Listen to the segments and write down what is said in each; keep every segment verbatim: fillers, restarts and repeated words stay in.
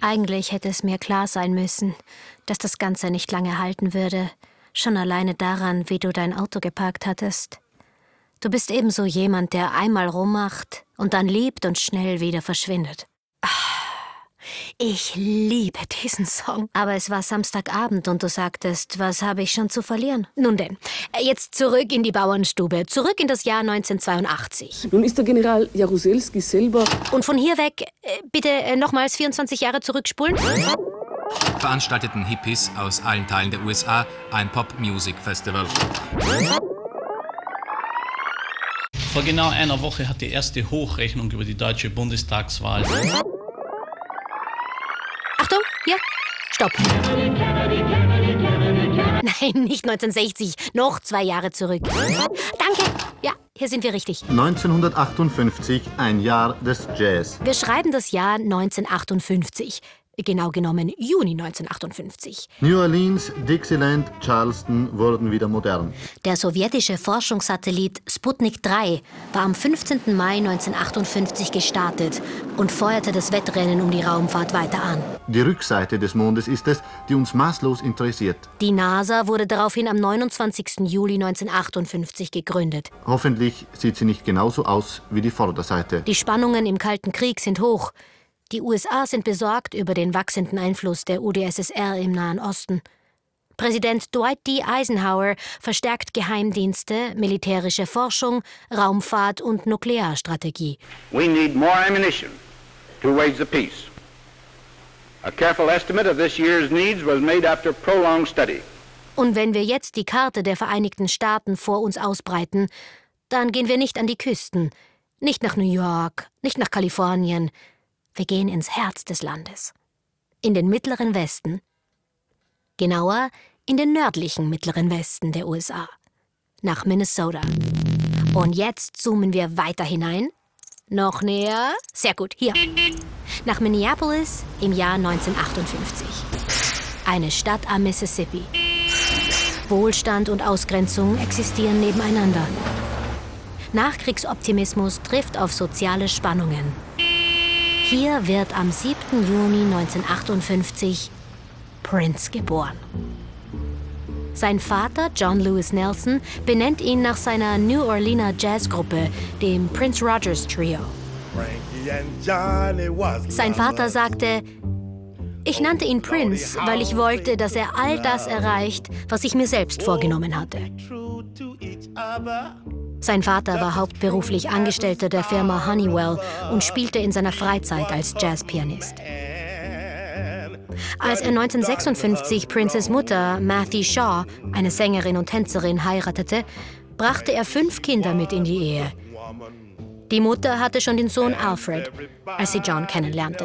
Eigentlich hätte es mir klar sein müssen, dass das Ganze nicht lange halten würde. Schon alleine daran, wie du dein Auto geparkt hattest. Du bist ebenso jemand, der einmal rummacht und dann liebt und schnell wieder verschwindet. Ich liebe diesen Song. Aber es war Samstagabend und du sagtest, was habe ich schon zu verlieren? Nun denn, jetzt zurück in die Bauernstube, zurück in das Jahr neunzehnhundertzweiundachtzig. Nun ist der General Jaruzelski selber... Und von hier weg, bitte nochmals vierundzwanzig Jahre zurückspulen? Veranstalteten Hippies aus allen Teilen der U S A ein Pop-Music-Festival. Vor genau einer Woche hat die erste Hochrechnung über die deutsche Bundestagswahl... Achtung, hier, stopp. Nein, nicht neunzehnhundertsechzig, noch zwei Jahre zurück. Danke, ja, hier sind wir richtig. neunzehnhundertachtundfünfzig, ein Jahr des Jazz. Wir schreiben das Jahr neunzehnhundertachtundfünfzig. Genau genommen Juni neunzehnhundertachtundfünfzig. New Orleans, Dixieland, Charleston wurden wieder modern. Der sowjetische Forschungssatellit Sputnik drei war am fünfzehnten Mai neunzehnhundertachtundfünfzig gestartet und feuerte das Wettrennen um die Raumfahrt weiter an. Die Rückseite des Mondes ist es, die uns maßlos interessiert. Die NASA wurde daraufhin am neunundzwanzigsten Juli neunzehnhundertachtundfünfzig gegründet. Hoffentlich sieht sie nicht genauso aus wie die Vorderseite. Die Spannungen im Kalten Krieg sind hoch. Die U S A sind besorgt über den wachsenden Einfluss der U d S S R im Nahen Osten. Präsident Dwight D. Eisenhower verstärkt Geheimdienste, militärische Forschung, Raumfahrt und Nuklearstrategie. We need more ammunition to wage the peace. A careful estimate of this year's needs was made after prolonged study. Und wenn wir jetzt die Karte der Vereinigten Staaten vor uns ausbreiten, dann gehen wir nicht an die Küsten, nicht nach New York, nicht nach Kalifornien. Wir gehen ins Herz des Landes. In den Mittleren Westen. Genauer, in den nördlichen Mittleren Westen der U S A. Nach Minnesota. Und jetzt zoomen wir weiter hinein. Noch näher. Sehr gut, hier. Nach Minneapolis im Jahr neunzehnhundertachtundfünfzig. Eine Stadt am Mississippi. Wohlstand und Ausgrenzung existieren nebeneinander. Nachkriegsoptimismus trifft auf soziale Spannungen. Hier wird am siebten Juni neunzehnhundertachtundfünfzig Prince geboren. Sein Vater, John Lewis Nelson, benennt ihn nach seiner New Orleans Jazzgruppe, dem Prince Rogers Trio. Sein Vater sagte, ich nannte ihn Prince, weil ich wollte, dass er all das erreicht, was ich mir selbst vorgenommen hatte. Sein Vater war hauptberuflich Angestellter der Firma Honeywell und spielte in seiner Freizeit als Jazzpianist. Als er neunzehnhundertsechsundfünfzig Princes Mutter, Mattie Shaw, eine Sängerin und Tänzerin, heiratete, brachte er fünf Kinder mit in die Ehe. Die Mutter hatte schon den Sohn Alfred, als sie John kennenlernte.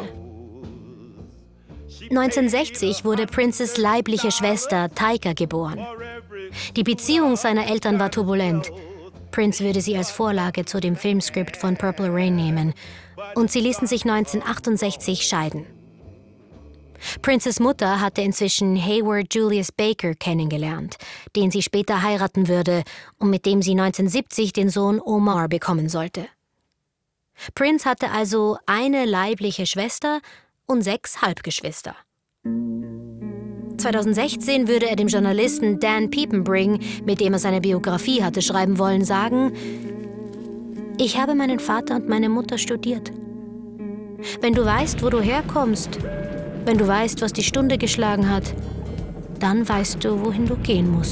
neunzehnhundertsechzig wurde Princes leibliche Schwester Tyka geboren. Die Beziehung seiner Eltern war turbulent. Prince würde sie als Vorlage zu dem Filmskript von Purple Rain nehmen und sie ließen sich neunzehnhundertachtundsechzig scheiden. Princes Mutter hatte inzwischen Hayward Julius Baker kennengelernt, den sie später heiraten würde und mit dem sie neunzehnhundertsiebzig den Sohn Omar bekommen sollte. Prince hatte also eine leibliche Schwester und sechs Halbgeschwister. zweitausendsechzehn würde er dem Journalisten Dan Piepenbring, mit dem er seine Biografie hatte schreiben wollen, sagen: Ich habe meinen Vater und meine Mutter studiert. Wenn du weißt, wo du herkommst, wenn du weißt, was die Stunde geschlagen hat, dann weißt du, wohin du gehen musst.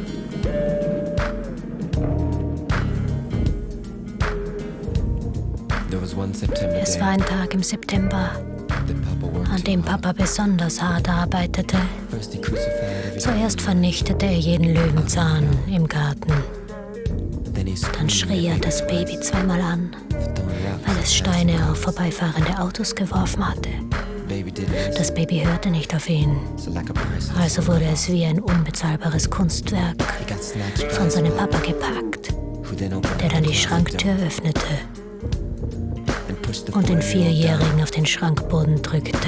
Es war ein Tag im September, an dem Papa besonders hart arbeitete. Zuerst vernichtete er jeden Löwenzahn im Garten. Dann schrie er das Baby zweimal an, weil es Steine auf vorbeifahrende Autos geworfen hatte. Das Baby hörte nicht auf ihn, also wurde es wie ein unbezahlbares Kunstwerk von seinem Papa gepackt, der dann die Schranktür öffnete und den Vierjährigen auf den Schrankboden drückte.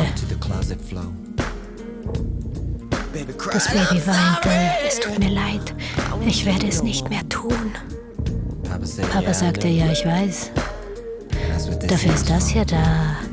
Das Baby weinte, es tut mir leid, ich werde es nicht mehr tun. Papa sagte, ja, ich weiß, dafür ist das hier da.